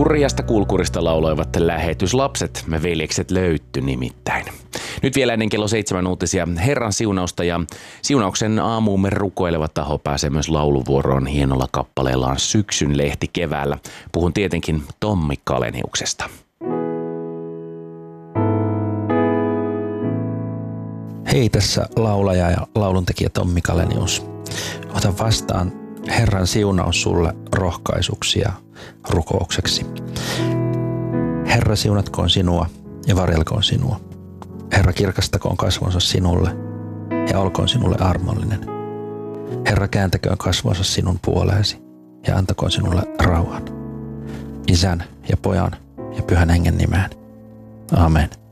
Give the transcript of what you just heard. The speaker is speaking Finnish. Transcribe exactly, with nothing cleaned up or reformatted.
Hurjasta kulkurista lauloivat lähetyslapset, me veljekset löytty nimittäin. Nyt vielä ennen kello seitsemän uutisia Herran siunausta ja siunauksen aamuumme rukoileva taho pääsee myös lauluvuoroon hienolla kappaleellaan Syksyn lehti keväällä. Puhun tietenkin Tommi Kaleniuksesta. Hei, tässä laulaja ja lauluntekijä Tommi Kalenius. Ota vastaan Herran siunaus sulle rohkaisuksi ja rukoukseksi. Herra siunatkoon sinua ja varjelkoon sinua. Herra kirkastakoon kasvonsa sinulle ja olkoon sinulle armollinen. Herra kääntäköön kasvonsa sinun puoleesi ja antakoon sinulle rauhan. Isän ja Pojan ja Pyhän Hengen nimeen. Amen.